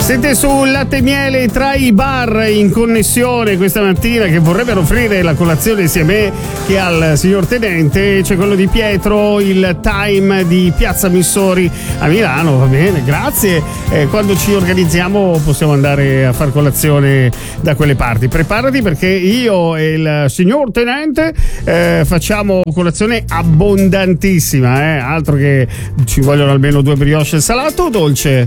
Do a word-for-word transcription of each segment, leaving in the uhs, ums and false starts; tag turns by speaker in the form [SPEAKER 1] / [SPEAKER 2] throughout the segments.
[SPEAKER 1] Siete su Latte e Miele tra i bar in connessione questa mattina che vorrebbero offrire la colazione sia a me che al signor Tenente. C'è quello di Pietro, il Time di Piazza Missori a Milano, va bene, grazie. Eh, quando ci organizziamo possiamo andare a far colazione da quelle parti. Preparati perché io e il signor Tenente eh, facciamo colazione abbondantissima, eh? Altro che ci vogliono almeno due brioche. Salato o dolce?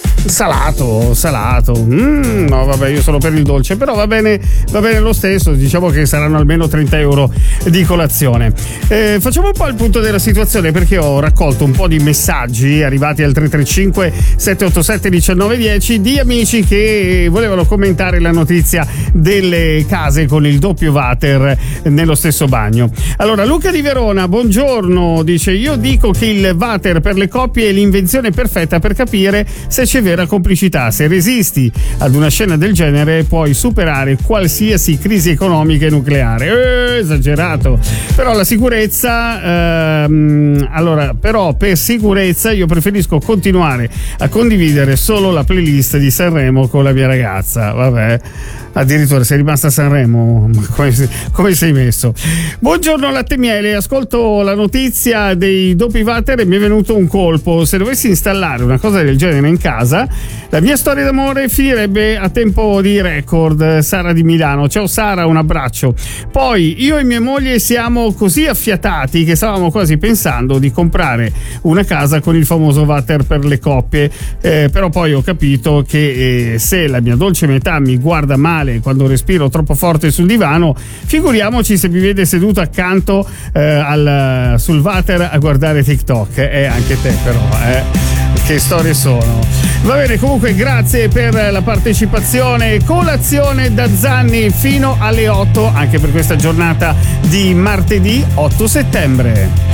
[SPEAKER 1] Salato, salato. Mm, no, vabbè, io sono per il dolce, però va bene, va bene lo stesso. Diciamo che saranno almeno trenta euro di colazione. Eh, facciamo un po' il punto della situazione perché ho raccolto un po' di messaggi arrivati al tre tre cinque sette otto sette uno nove uno zero di amici che volevano commentare la notizia delle case con il doppio water nello stesso bagno. Allora, Luca di Verona, buongiorno, dice: io dico che il water per le coppie è l'invenzione perfetta per capire se c'è vera complicità. Se resisti ad una scena del genere puoi superare qualsiasi crisi economica e nucleare. Eh, esagerato. Però la sicurezza ehm, allora però per sicurezza io preferisco continuare a condividere solo la playlist di Sanremo con la mia ragazza. Vabbè, addirittura sei rimasta a Sanremo, ma come, come sei messo? Buongiorno Latte e Miele, ascolto la notizia dei doppi water e mi è venuto un colpo. Se dovessi installare una cosa del genere in casa, la mia storia d'amore finirebbe a tempo di record. Sara di Milano, ciao Sara, un abbraccio. Poi io e mia moglie siamo così affiatati che stavamo quasi pensando di comprare una casa con il famoso water per le coppie, eh, però poi ho capito che eh, se la mia dolce metà mi guarda male quando respiro troppo forte sul divano, figuriamoci se mi vede seduto accanto eh, al, sul water a guardare TikTok. E eh, anche te però, eh. Che storie sono. Va bene, comunque grazie per la partecipazione. Colazione da Zanni fino alle otto anche per questa giornata di martedì otto settembre.